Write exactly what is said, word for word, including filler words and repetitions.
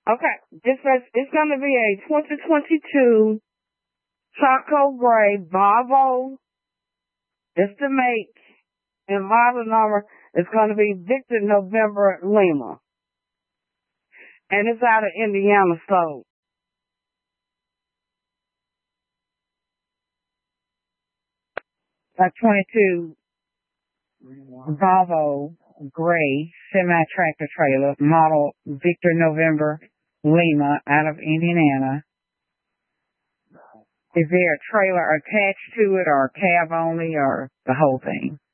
Okay, this is, it's going to be a twenty twenty-two Choco Gray Volvo. It's the make and model number is going to be Victor November Lima. And it's out of Indiana, so a twenty-two Volvo Gray semi-tractor trailer, model Victor November Lima, out of Indiana. Is there a trailer attached to it, or a cab only, or the whole thing?